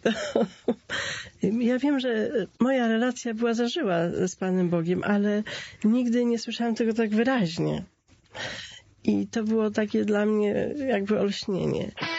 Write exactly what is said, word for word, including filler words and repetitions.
To, ja wiem, że moja relacja była zażyła z Panem Bogiem, ale nigdy nie słyszałam tego tak wyraźnie. I to było takie dla mnie jakby olśnienie.